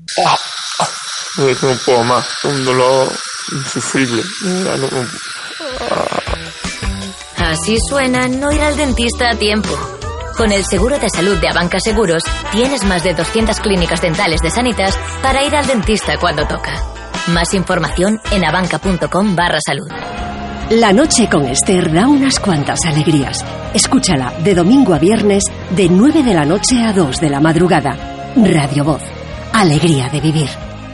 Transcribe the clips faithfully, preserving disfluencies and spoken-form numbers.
Ah, ah, no puedo más, un dolor insufrible. Ah, no, ah. Así suena no ir al dentista a tiempo. Con el seguro de salud de Abanca Seguros, tienes más de doscientas clínicas dentales de Sanitas para ir al dentista cuando toca. Más información en abanca.com barra salud. La noche con Esther da unas cuantas alegrías. Escúchala de domingo a viernes de nueve de la noche a dos de la madrugada. Radio Voz. Alegría de vivir.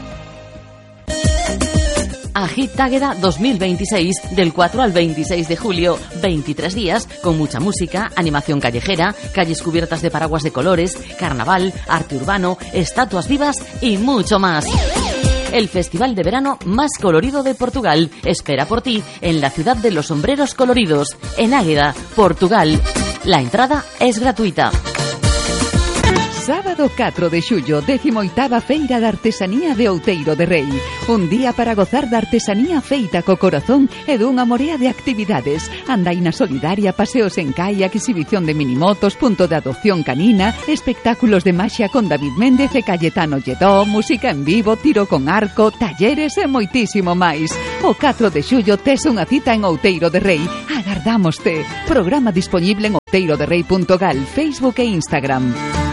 Agit Águeda dos mil veintiséis, del cuatro al veintiséis de julio, veintitrés días, con mucha música, animación callejera, calles cubiertas de paraguas de colores, carnaval, arte urbano, estatuas vivas y mucho más. El festival de verano más colorido de Portugal espera por ti en la ciudad de los sombreros coloridos, en Águeda, Portugal. La entrada es gratuita. Sábado catro de xullo, décimo oitava Feira de Artesanía de Outeiro de Rei. Un día para gozar da artesanía feita co corazón e dunha morea de actividades. Andaina solidaria, paseos en kayak, exhibición de minimotos, punto de adopción canina, espectáculos de maxia con David Méndez e Cayetano Lledó, música en vivo, tiro con arco, talleres e moitísimo máis. O catro de xullo tes unha cita en Outeiro de Rei. Agardámoste. Programa disponible en outeiro de rei punto gal, Facebook e Instagram.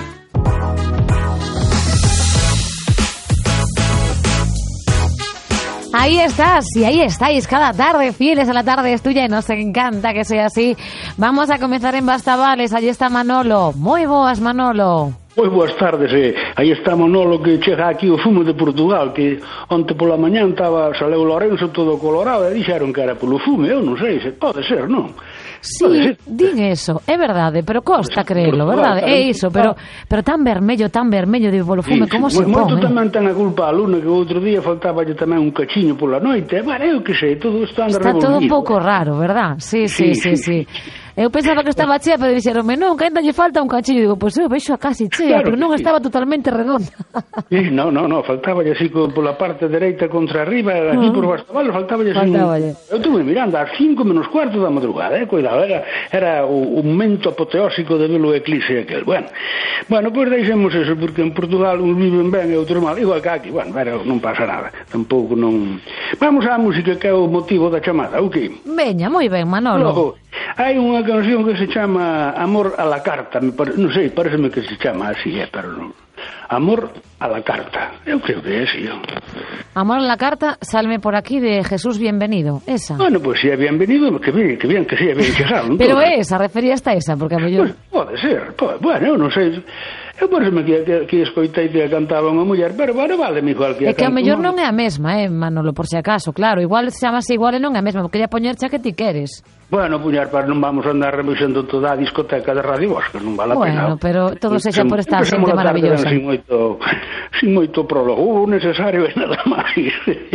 Ahí estás y ahí estáis cada tarde, fieles a la tarde es tuya y nos encanta que sea así. Vamos a comenzar en Bastavales, allí está Manolo. Moi boas, Manolo. Moi boas tardes, eh. Aí está Manolo que chega aquí o fumo de Portugal, que onte pola mañán estaba, saleu Lorenzo todo colorado e dixeron que era polo fume, eu non sei, se pode ser, non? Sí, din eso, é verdade, pero costa creerlo, verdade? É iso, pero pero tan vermello, tan vermello de polo fume, como se pon? Moito tamén ten a culpa a Luna, que o outro día faltaballe tamén un cachiño pola noite, bueno, eu que sei, todo isto anda revolvido. Está todo un pouco raro, verdad? Sí, sí, sí, sí. Eu pensaba que estaba chea, pero dixeronme, non, que ainda lle falta un cachiño. Digo, pois eu vexo a casi chea, pero non estaba totalmente redonda. Sí, non, non, non, faltaballe así pola parte dereita contra arriba, aquí por Bastavales, faltaballe así. Eu estuve mirando ás cinco menos cuarto da madrugada, eh, cuidado, era, era o, o momento apoteósico de ver o eclipse aquel. Bueno, bueno, pois deixemos eso, porque en Portugal uns viven ben e outros mal, igual que aquí, bueno, pero non pasa nada, tampouco non... Vamos á música, que é o motivo da chamada, ok? Veña, moi ben, Manolo. Logo, hai unha canción que se chama Amor a la carta, me pare... non sei, pareceme que se chama así, eh, pero non. Amor a la carta, eu creo que é así. Amor a la carta, salme por aquí de Jesús Bienvenido, esa. Bueno, pois pues, si é bienvenido, que bien, que bien que sea bien chegado. Pero é esa, refería hasta esa, porque a mellor... Pues, pode ser, pode, bueno, eu non sei... Eu pareceme que, que, que escoitei que cantaba unha muller, pero bueno, vale igual que a É que a mellor non é a mesma, eh, Manolo, por si acaso, claro, igual se chamase igual e non é a mesma, porque quería poñercha que ti queres. Bueno, puñar, para non vamos a andar revisando toda a discoteca de Radio Voz, que non vale a bueno, pena. Bueno, pero todo sexa por esta xente maravillosa. Sin moito, sin moito prólogo necesario e nada máis.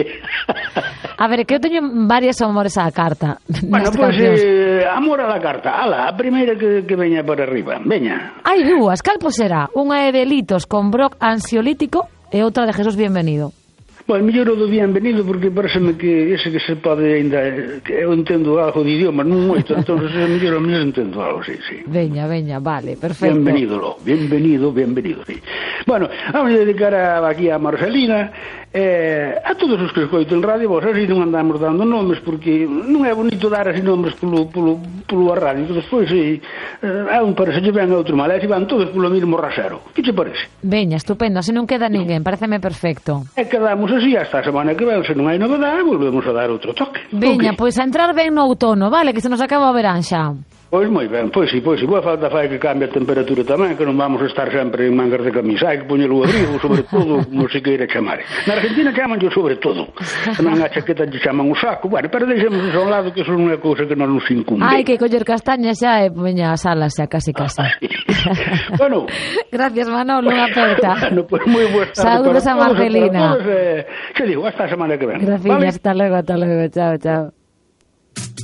A ver, que eu teño varias amores á carta. Bueno, pois, pues, eh, amor a la carta. Ala, a primeira que, que veña por arriba. Veña. Hai dúas, cal pois será? Unha é de Litos con broc ansiolítico e outra de Jesús Bienvenido. Bueno, mellor o do bienvenido, porque pareceme que ese que se pode ainda, que eu entendo algo de idioma, non moito, entón mellor o mellor entendo algo, sí, sí. Veña, veña, vale, perfecto. Bienvenido, lo, bienvenido, bienvenido, sí. Bueno, vamos a dedicar a, aquí a Marcelina, eh, a todos os que escoiten Radio Voz, así non andamos dando nomes, porque non é bonito dar así nomes polo, polo, polo a radio, entón despois, sí, eh, a un parece que ven a outro mal, e se van todos polo mismo rasero. Que che parece? Veña, estupendo, así non queda ninguén, pareceme perfecto. E quedamos así hasta a semana que ven, se non hai novedade, volvemos a dar outro toque. Veña, okay. Pois a entrar ben no outono, vale, que se nos acaba o verán xa. Pois moi ben, pois si, pois si, boa falta fai que cambie a temperatura tamén, que non vamos a estar sempre en mangas de camisa, hai que poñer o abrigo, sobre todo, como se queira chamar. Na Argentina chaman yo sobre todo, tamén a chaqueta lle chaman o saco, bueno, pero deixemos eso a un lado, que eso non é cousa que non nos incumbe. Hai que coller castañas xa e veña a sala xa casi casi. Bueno. Gracias, Manolo, unha aperta. Bueno, pois moi boas tardes. Saúdos a Marcelina. Todos, eh, que digo, hasta a semana que ven. Gracias, ¿vale? Hasta luego, hasta luego, chao, chao.